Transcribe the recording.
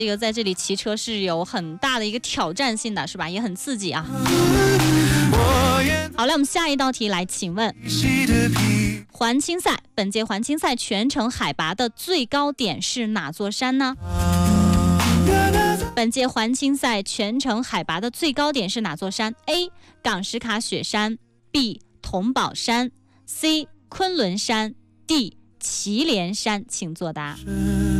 这个在这里骑车是有很大的一个挑战性的，是吧？也很刺激啊。好了，我们下一道题来，请问环青赛本届环青赛全程海拔的最高点是哪座山呢？本届环青赛全程海拔的最高点是哪座山 ？A. 港什卡雪山 B. 桐宝山 C. 昆仑山 D. 祁连山，请作答。